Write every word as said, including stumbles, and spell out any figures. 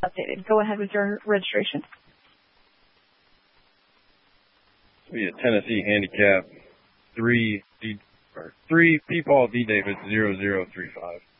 updated. Go ahead with your registration. We a Tennessee handicap three D or three P Paul D David zero zero three five.